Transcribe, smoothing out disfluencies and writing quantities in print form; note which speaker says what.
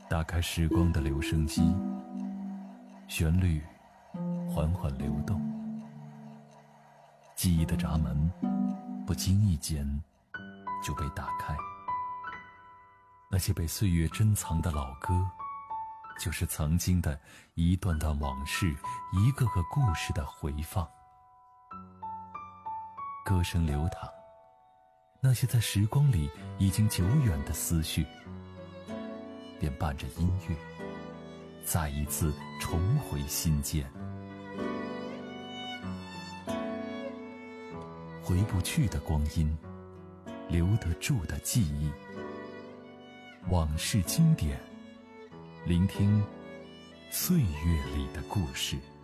Speaker 1: 打开时光的留声机，旋律缓缓流动，记忆的闸门不经意间就被打开。那些被岁月珍藏的老歌，就是曾经的一段段往事，一个个故事的回放。歌声流淌，那些在时光里已经久远的思绪，便伴着音乐再一次重回心间。回不去的光阴，留得住的记忆，往事经典，聆听岁月里的故事。